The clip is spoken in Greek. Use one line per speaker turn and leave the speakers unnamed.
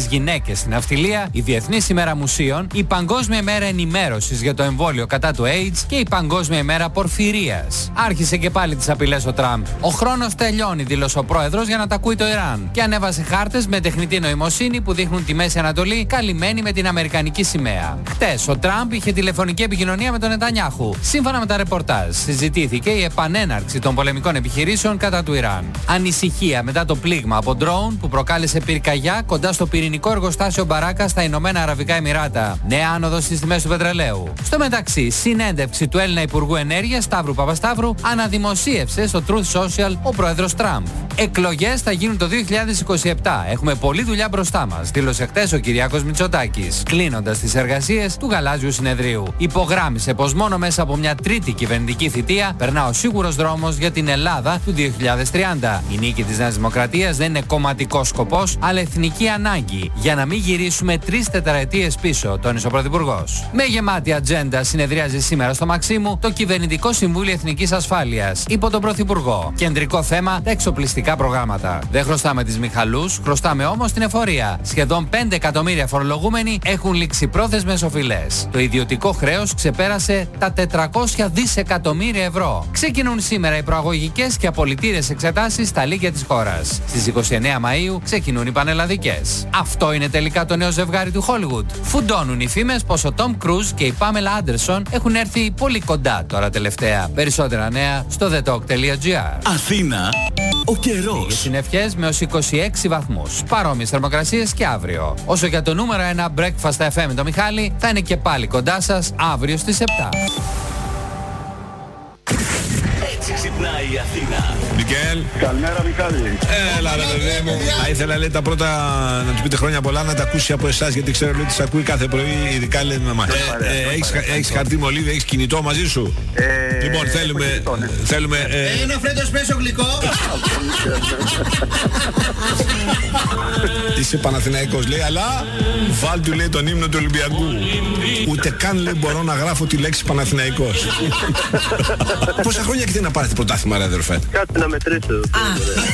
τις γυναίκες στην ναυτιλία, η Διεθνής ημέρα μουσείων, η Παγκόσμια ημέρα ενημέρωσης για το εμβόλιο κατά του AIDS και η Παγκόσμια ημέρα πορφυρίας. Άρχισε και πάλι τις απειλές ο Τραμπ. Ο χρόνος τελειώνει, δήλωσε ο πρόεδρος, για να τα ακούει το Ιράν. Και ανέβασε χάρτες με τεχνητή νοημοσύνη που δείχνουν τη Μέση Ανατολή καλυμμένη με την αμερικανική σημαία. Χτες ο Τραμπ είχε τηλεφωνική επικοινωνία με τον Νετανιάχου. Σύμφωνα με τα ρεπορτάζ, συζητήθηκε η επανέναρξη των πολεμικών επιχειρήσεων κατά του Ιράν. Ανησυχία μετά το πλήγμα από ντρόουν που προκάλεσε πυρκαγιά κοντά στο πυρηνικό εργοστάσιο Μπαράκα στα Ηνωμένα Αραβικά Εμιράτα. Νέα άνοδος στις τιμές του πετρελαίου. Στο μεταξύ, συνέντευξη του Έλληνα Υπουργού Ενέργειας Σταύρου Παπασταύρου αναδημοσίευσε στο Truth Social ο πρόεδρος Τραμπ. Εκλογές θα γίνουν το 2027. Έχουμε πολλή δουλειά μπροστά μας, δήλωσε χτες ο Κυριάκος Μητσοτάκης, κλείνοντας τις εργασίες του Γαλάζιου Συνεδρίου. Υπογράμμισε πως μόνο μέσα από μια τρίτη κυβερνητική θητεία περνά ο σίγουρος δρόμος για την Ελλάδα του 2030. Η νίκη της Νέας Δημοκρατίας δεν είναι κομματικός σκοπός, αλλά εθνική ανάγκη, για να μην γυρίσουμε 3 τετραετίες πίσω, τόνισε ο Πρωθυπουργός. Με γεμάτη ατζέντα συνεδριάζει σήμερα στο Μαξίμου το Κυβερνητικό Συμβούλιο Εθνικής Ασφάλειας, υπό τον Πρωθυπουργό. Κεντρικό θέμα τα εξοπλιστικά προγράμματα. Δεν χρωστάμε τις Μιχαλούς, χρωστάμε όμως την εφορία. Σχεδόν 5 εκατομμύρια φορολογούμενοι έχουν λήξει πρόθεσμες οφειλές. Το ιδιωτικό χρέος ξεπέρασε τα 400 δισεκατομμύρια ευρώ. Ξεκινούν σήμερα οι προαγωγικές και απολυτήρες εξετάσεις στα λύκεια της χώρας. Στις 29 Μαΐου ξεκινούν οι πανελλαδικές. Αυτό είναι τελικά το νέο ζευγάρι του Hollywood. Φουντώνουν οι φήμες πως ο Tom Cruise και η Pamela Anderson έχουν έρθει πολύ κοντά τώρα τελευταία. Περισσότερα νέα στο thetalk.gr.
Αθήνα, ο καιρός.
Οι συννεφιές με ως 26 βαθμούς. Παρόμοιες θερμοκρασίες και αύριο. Όσο για το νούμερο 1 Breakfast FM με το Μιχάλη, θα είναι και πάλι κοντά σας αύριο στις 7.
Έτσι ξυπνάει η Αθήνα.
Μικέλ.
Καλημέρα, Μιχάλη.
Έλα ρε παιδί μου. Θα ήθελα λέει τα πρώτα να του πείτε χρόνια πολλά, να τα ακούσει από εσάς, γιατί ξέρω ότι τις ακούει κάθε πρωί, ειδικά λέει με εμάς. Έχεις χαρτί μολύβι, έχεις κινητό μαζί σου? Λοιπόν, θέλουμε
ένα φρέντο εσπρέσο γλυκό.
Είσαι Παναθηναϊκός λέει, αλλά βάλ του λέει τον ύμνο του Ολυμπιακού. Ούτε καν λέει μπορώ να γράφω τη λέξη Παναθηναϊκός. Πόσα χρόνια έχετε να πάρετε πρωτάθλημα ρε αδερφέ?
Κάτι να μετρήσω.